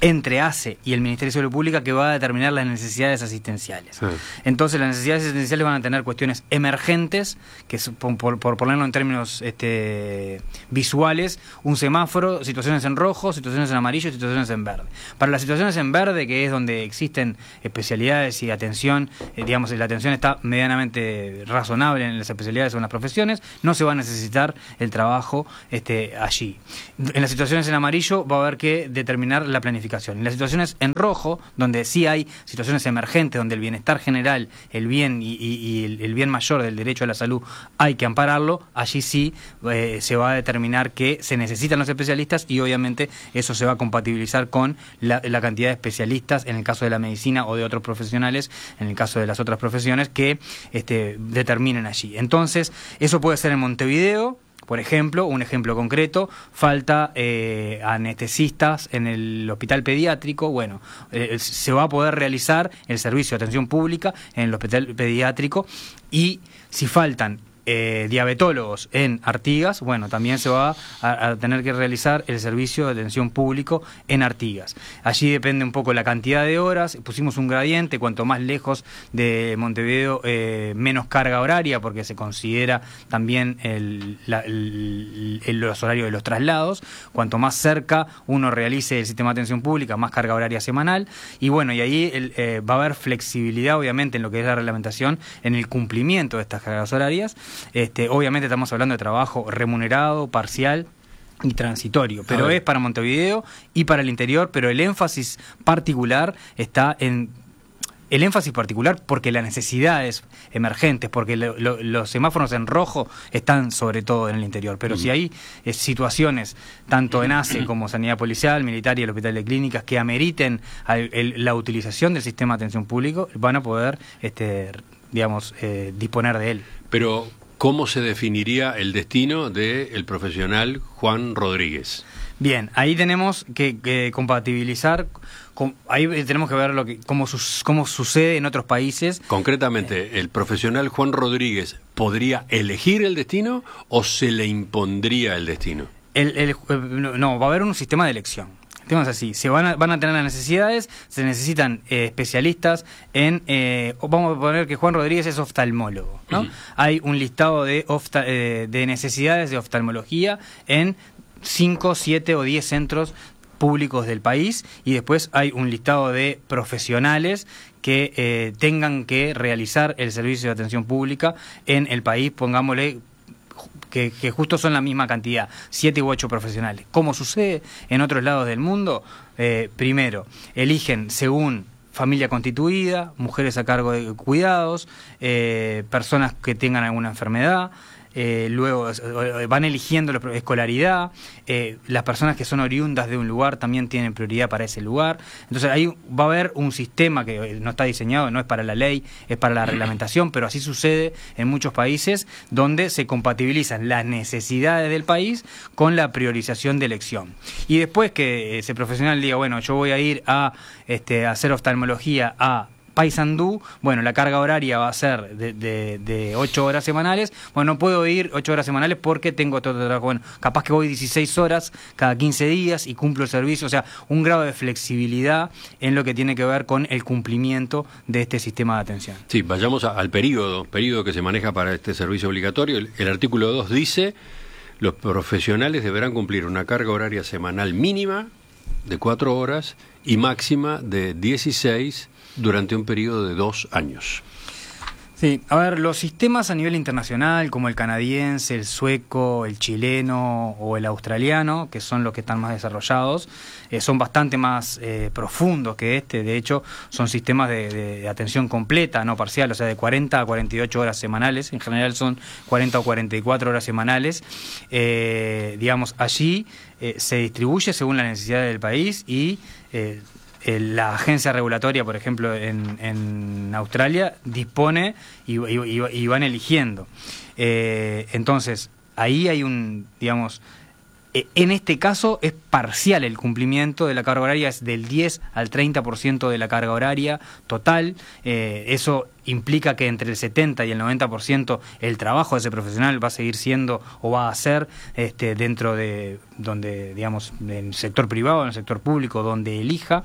entre ACE y el Ministerio de Salud Pública que va a determinar las necesidades asistenciales. Entonces las necesidades asistenciales van a tener cuestiones emergentes, que es, por ponerlo en términos visuales, un semáforo, situaciones en rojo, situaciones en amarillo y situaciones en verde. Para las situaciones en verde, que es donde existen especialidades y atención, digamos, la atención está medianamente razonable en las especialidades o en las profesiones, no se va a necesitar el trabajo allí. En las situaciones en amarillo va a haber que determinar la planificación. En las situaciones en rojo, donde sí hay situaciones emergentes, donde el bienestar general, el bien y el bien mayor del derecho a la salud hay que ampararlo, allí sí se va a determinar que se necesitan los especialistas y obviamente eso se va a compatibilizar con la cantidad de especialistas en el caso de la medicina o de otros profesionales, en el caso de las otras profesiones que determinen allí. Entonces, eso puede ser en Montevideo. Por ejemplo, un ejemplo concreto, falta anestesistas en el hospital pediátrico. Bueno, se va a poder realizar el servicio de atención pública en el hospital pediátrico, y si faltan diabetólogos en Artigas, bueno, también se va a tener que realizar el servicio de atención público en Artigas. Allí depende un poco la cantidad de horas, pusimos un gradiente, cuanto más lejos de Montevideo, menos carga horaria, porque se considera también los horarios de los traslados. Cuanto más cerca uno realice el sistema de atención pública, más carga horaria semanal, y bueno, y ahí va a haber flexibilidad, obviamente, en lo que es la reglamentación, en el cumplimiento de estas cargas horarias. Obviamente estamos hablando de trabajo remunerado, parcial y transitorio, pero es para Montevideo y para el interior, pero el énfasis particular está en... El énfasis particular porque las necesidades emergentes, porque los semáforos en rojo están sobre todo en el interior, pero si hay situaciones, tanto en ACE como Sanidad Policial, Militar y el Hospital de Clínicas, que ameriten la utilización del sistema de atención público, van a poder disponer de él. Pero, ¿cómo se definiría el destino del profesional Juan Rodríguez? Bien, ahí tenemos que compatibilizar, ahí tenemos que ver cómo sucede en otros países. Concretamente, ¿el profesional Juan Rodríguez podría elegir el destino o se le impondría el destino? No, va a haber un sistema de elección. Tenemos así, van a tener las necesidades, se necesitan especialistas vamos a poner que Juan Rodríguez es oftalmólogo, ¿no? Hay un listado de necesidades de oftalmología en 5, 7 o 10 centros públicos del país, y después hay un listado de profesionales que tengan que realizar el servicio de atención pública en el país, pongámosle que justo son la misma cantidad, 7 u 8 profesionales. Como sucede en otros lados del mundo, primero, eligen según familia constituida, mujeres a cargo de cuidados, personas que tengan alguna enfermedad, luego van eligiendo la escolaridad, las personas que son oriundas de un lugar también tienen prioridad para ese lugar. Entonces ahí va a haber un sistema que no está diseñado, no es para la ley, es para la reglamentación, pero así sucede en muchos países donde se compatibilizan las necesidades del país con la priorización de elección. Y después que ese profesional diga, bueno, yo voy a ir a hacer oftalmología a Paysandú, bueno, la carga horaria va a ser de 8 horas semanales. Bueno, no puedo ir 8 horas semanales porque tengo todo trabajo. Bueno, capaz que voy 16 horas cada 15 días y cumplo el servicio. O sea, un grado de flexibilidad en lo que tiene que ver con el cumplimiento de este sistema de atención. Sí, vayamos al periodo que se maneja para este servicio obligatorio. El artículo 2 dice: los profesionales deberán cumplir una carga horaria semanal mínima de 4 horas y máxima de 16 durante un periodo de 2 años. Sí, a ver, los sistemas a nivel internacional, como el canadiense, el sueco, el chileno o el australiano, que son los que están más desarrollados, son bastante más profundos que este. De hecho, son sistemas de atención completa, no parcial, o sea, de 40 a 48 horas semanales. En general son 40 o 44 horas semanales. Digamos, allí se distribuye según las necesidades del país y... la agencia regulatoria, por ejemplo, en Australia, dispone y van eligiendo. Entonces, ahí hay en este caso es parcial el cumplimiento de la carga horaria, es del 10 al 30% de la carga horaria total. Eso implica que entre el 70 y el 90% el trabajo de ese profesional va a seguir siendo o va a ser dentro de donde, digamos, en el sector privado, en el sector público, donde elija,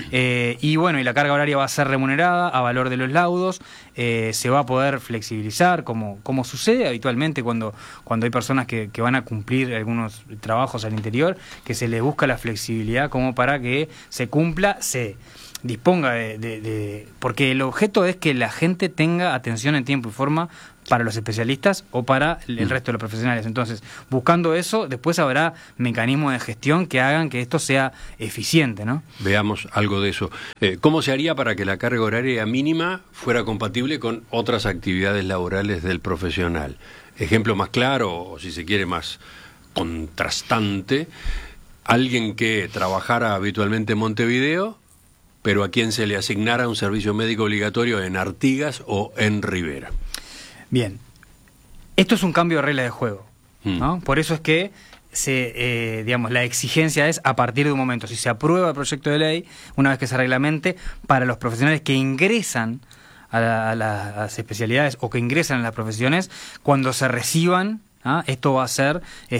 y bueno, y la carga horaria va a ser remunerada a valor de los laudos, se va a poder flexibilizar como sucede habitualmente cuando hay personas que van a cumplir algunos trabajos al interior, que se les busca la flexibilidad como para que se cumpla, se disponga porque el objeto es que la gente tenga atención en tiempo y forma para los especialistas o para el resto de los profesionales. Entonces, buscando eso, después habrá mecanismos de gestión que hagan que esto sea eficiente, ¿no? Veamos algo de eso. ¿Cómo se haría para que la carga horaria mínima fuera compatible con otras actividades laborales del profesional? Ejemplo más claro, o si se quiere más contrastante, alguien que trabajara habitualmente en Montevideo, pero a quien se le asignara un servicio médico obligatorio en Artigas o en Rivera. Bien, esto es un cambio de regla de juego, ¿no? Por eso es que digamos, la exigencia es a partir de un momento, si se aprueba el proyecto de ley, una vez que se reglamente, para los profesionales que ingresan a las especialidades o que ingresan a las profesiones, cuando se reciban, esto va a ser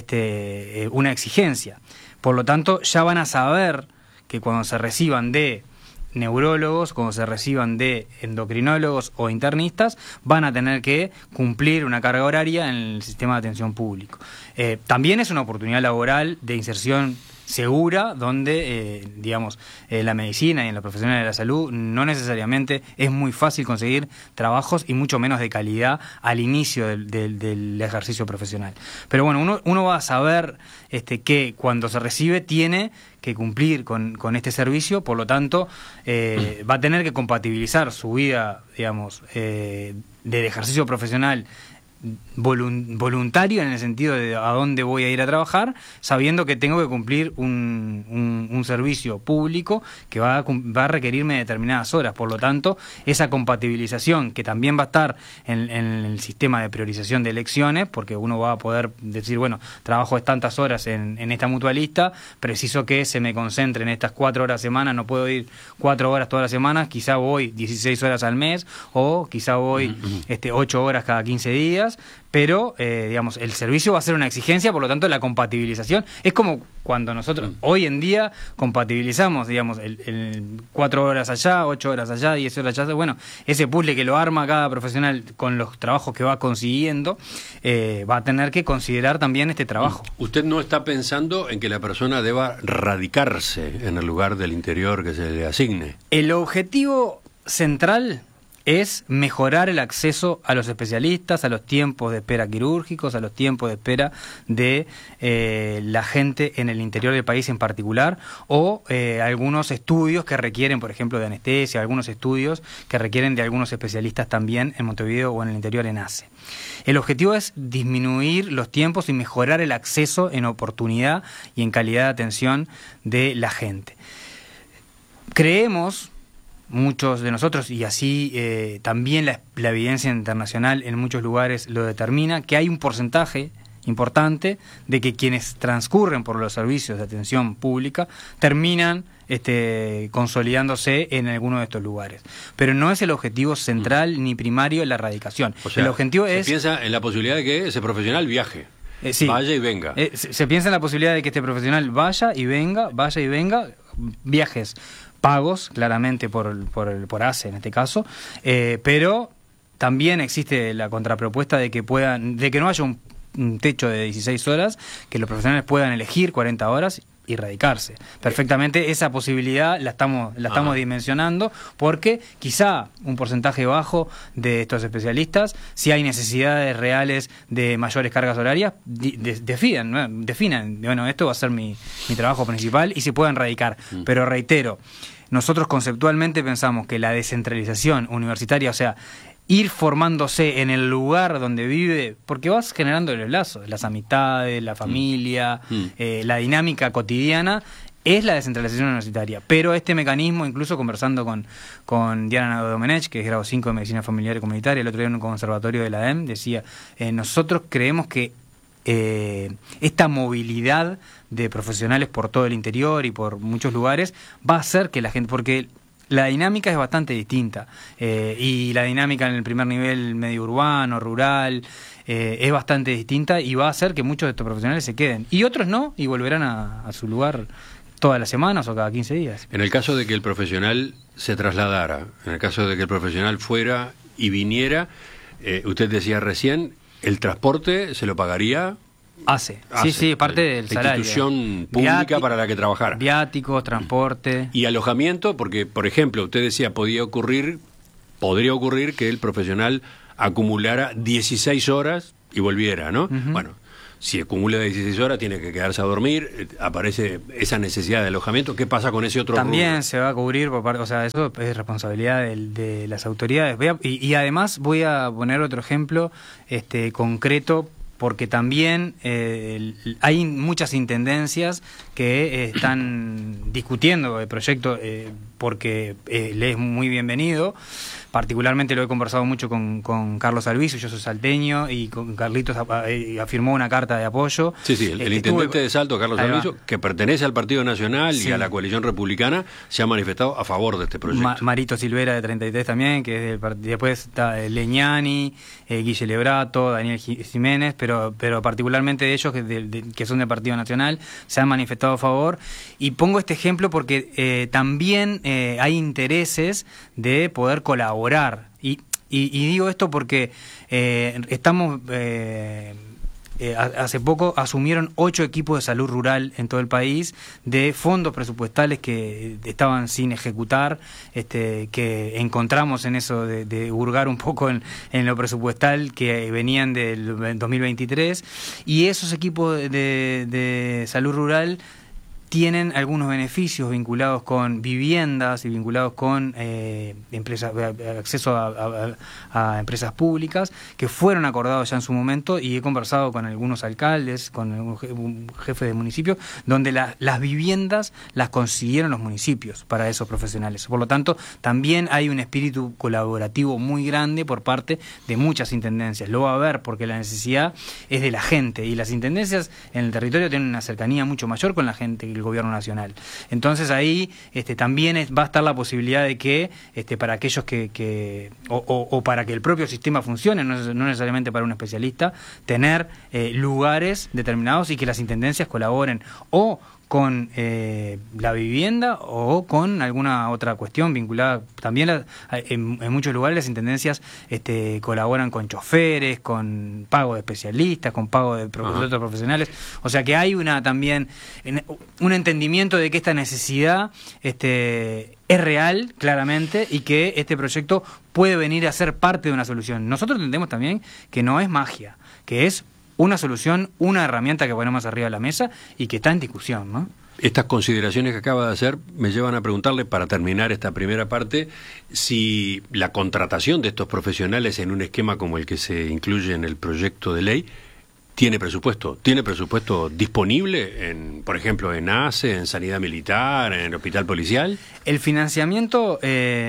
una exigencia. Por lo tanto, ya van a saber que cuando se reciban de neurólogos, cuando se reciban de endocrinólogos o internistas, van a tener que cumplir una carga horaria en el sistema de atención público. También es una oportunidad laboral de inserción segura, donde, digamos, la medicina y en los profesionales de la salud no necesariamente es muy fácil conseguir trabajos y mucho menos de calidad al inicio del ejercicio profesional. Pero bueno, uno va a saber que cuando se recibe tiene que cumplir con este servicio, por lo tanto va a tener que compatibilizar su vida, digamos, del ejercicio profesional voluntario en el sentido de a dónde voy a ir a trabajar, sabiendo que tengo que cumplir un servicio público que va a requerirme determinadas horas. Por lo tanto, esa compatibilización que también va a estar en el sistema de priorización de elecciones, porque uno va a poder decir, bueno, trabajo tantas horas en esta mutualista, preciso que se me concentre en estas 4 horas a semana, no puedo ir 4 horas todas las semanas, quizá voy 16 horas al mes o quizá voy 8 horas cada 15 días, pero digamos, el servicio va a ser una exigencia, por lo tanto la compatibilización es como cuando nosotros hoy en día compatibilizamos, digamos, el 4 horas allá, 8 horas allá, 10 horas allá, bueno, ese puzzle que lo arma cada profesional con los trabajos que va consiguiendo, va a tener que considerar también este trabajo. ¿Usted no está pensando en que la persona deba radicarse en el lugar del interior que se le asigne? El objetivo central es mejorar el acceso a los especialistas, a los tiempos de espera quirúrgicos, a los tiempos de espera de la gente en el interior del país en particular, o algunos estudios que requieren, por ejemplo, de anestesia, algunos estudios que requieren de algunos especialistas también en Montevideo o en el interior en ACE. El objetivo es disminuir los tiempos y mejorar el acceso en oportunidad y en calidad de atención de la gente. Creemos, muchos de nosotros, y así también la evidencia internacional en muchos lugares lo determina, que hay un porcentaje importante de que quienes transcurren por los servicios de atención pública terminan consolidándose en alguno de estos lugares. Pero no es el objetivo central ni primario la erradicación. O sea, el objetivo se piensa en la posibilidad de que ese profesional viaje. Sí. Vaya y venga. Se piensa en la posibilidad de que este profesional vaya y venga, viajes pagos claramente por ACE en este caso, pero también existe la contrapropuesta de que no haya un techo de 16 horas, que los profesionales puedan elegir 40 horas y radicarse. Perfectamente esa posibilidad la estamos dimensionando, porque quizá un porcentaje bajo de estos especialistas, si hay necesidades reales de mayores cargas horarias, definan, bueno, esto va a ser mi trabajo principal y se puedan radicar. Pero reitero, nosotros conceptualmente pensamos que la descentralización universitaria, o sea, ir formándose en el lugar donde vive, porque vas generando los lazos, las amistades, la familia, la dinámica cotidiana, es la descentralización universitaria. Pero este mecanismo, incluso conversando con Diana Domenech, que es grado 5 de Medicina Familiar y Comunitaria, el otro día en un conservatorio de la EM, decía, nosotros creemos que esta movilidad de profesionales por todo el interior y por muchos lugares va a hacer que la gente, porque la dinámica es bastante distinta. Y la dinámica en el primer nivel medio urbano, rural, es bastante distinta y va a hacer que muchos de estos profesionales se queden. Y otros no, y volverán a su lugar todas las semanas o cada 15 días. En el caso de que el profesional se trasladara, en el caso de que el profesional fuera y viniera, usted decía recién, el transporte se lo pagaría... Sí, parte del salario. La institución pública para la que trabajara. Viáticos, transporte. Y alojamiento, porque, por ejemplo, usted decía, podría ocurrir que el profesional acumulara 16 horas y volviera, ¿no? Uh-huh. Bueno, si acumula 16 horas, tiene que quedarse a dormir, aparece esa necesidad de alojamiento. ¿Qué pasa con ese otro También rubro? Se va a cubrir por parte, o sea, eso es responsabilidad de las autoridades. Y además voy a poner otro ejemplo concreto, porque también hay muchas intendencias que están discutiendo el proyecto porque le es muy bienvenido. Particularmente lo he conversado mucho con Carlos Albizu, yo soy salteño, y con Carlitos afirmó una carta de apoyo. Sí, el intendente de Salto, Carlos Albizu, que pertenece al Partido Nacional y a la coalición republicana, se ha manifestado a favor de este proyecto. Marito Silvera, de 33 también, que es después está Leñani, Guille Lebrato, Daniel Jiménez, pero particularmente ellos, que son del Partido Nacional, se han manifestado a favor. Y pongo este ejemplo porque también hay intereses de poder colaborar. Y digo esto porque estamos... hace poco asumieron 8 equipos de salud rural en todo el país de fondos presupuestales que estaban sin ejecutar, que encontramos en eso de hurgar un poco en lo presupuestal que venían del 2023, y esos equipos de salud rural tienen algunos beneficios vinculados con viviendas y vinculados con empresas, acceso a empresas públicas que fueron acordados ya en su momento, y he conversado con algunos alcaldes, con un jefe de municipio, donde las viviendas las consiguieron los municipios para esos profesionales. Por lo tanto, también hay un espíritu colaborativo muy grande por parte de muchas intendencias. Lo va a haber porque la necesidad es de la gente, y las intendencias en el territorio tienen una cercanía mucho mayor con la gente que el gobierno nacional. Entonces ahí también va a estar la posibilidad de que para aquellos o para que el propio sistema funcione, no necesariamente para un especialista, tener lugares determinados y que las intendencias colaboren o con la vivienda o con alguna otra cuestión vinculada. También en muchos lugares las intendencias colaboran con choferes, con pago de especialistas, con pago de otros profesionales. O sea que hay también un entendimiento de que esta necesidad es real, claramente, y que este proyecto puede venir a ser parte de una solución. Nosotros entendemos también que no es magia, que es una solución, una herramienta que ponemos arriba de la mesa y que está en discusión, ¿no? Estas consideraciones que acaba de hacer me llevan a preguntarle, para terminar esta primera parte, si la contratación de estos profesionales en un esquema como el que se incluye en el proyecto de ley tiene presupuesto disponible, por ejemplo, en ACE, en Sanidad Militar, en el Hospital Policial. El financiamiento,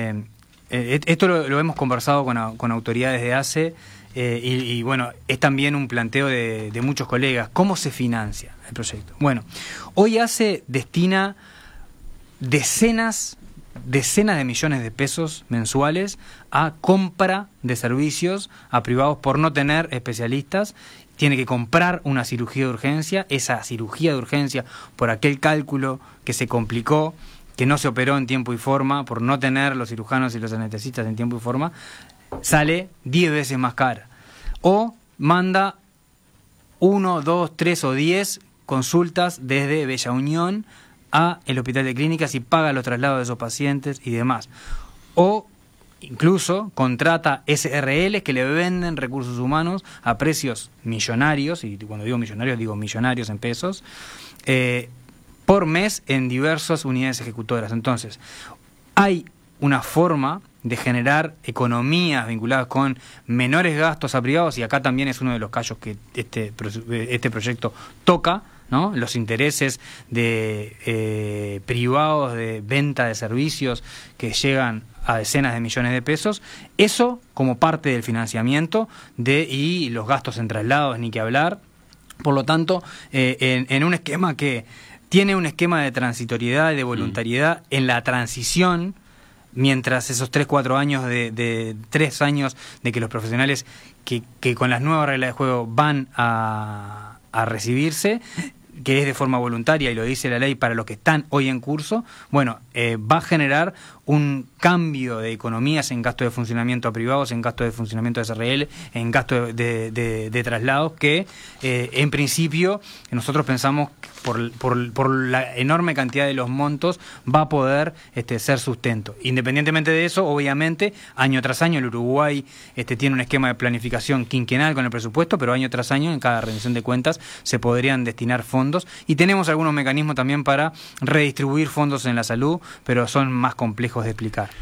esto lo hemos conversado con autoridades de ACE. Y bueno, es también un planteo de muchos colegas. ¿Cómo se financia el proyecto? Bueno, hoy ACE destina decenas de millones de pesos mensuales a compra de servicios a privados por no tener especialistas. Tiene que comprar una cirugía de urgencia. Esa cirugía de urgencia, por aquel cálculo que se complicó, que no se operó en tiempo y forma, por no tener los cirujanos y los anestesistas en tiempo y forma, sale 10 veces más cara. O manda 1, 2, 3 o 10 consultas desde Bella Unión a el Hospital de Clínicas y paga los traslados de esos pacientes y demás. O incluso contrata SRL que le venden recursos humanos a precios millonarios, y cuando digo millonarios en pesos, por mes en diversas unidades ejecutoras. Entonces, hay una forma de generar economías vinculadas con menores gastos a privados, y acá también es uno de los callos que este proyecto toca, ¿no? Los intereses de privados de venta de servicios que llegan a decenas de millones de pesos, eso como parte del financiamiento y los gastos en traslados, ni que hablar. Por lo tanto, en un esquema que tiene un esquema de transitoriedad y de voluntariedad en la transición, mientras esos 3-4 años de 3 años de que los profesionales que con las nuevas reglas de juego van a recibirse, que es de forma voluntaria y lo dice la ley para los que están hoy en curso, bueno, va a generar un cambio de economías en gasto de funcionamiento a privados, en gasto de funcionamiento de SRL, en gasto de traslados, que en principio nosotros pensamos por la enorme cantidad de los montos va a poder ser sustento. Independientemente de eso, obviamente, año tras año el Uruguay tiene un esquema de planificación quinquenal con el presupuesto, pero año tras año en cada rendición de cuentas se podrían destinar fondos y tenemos algunos mecanismos también para redistribuir fondos en la salud, pero son más complejos de explicar.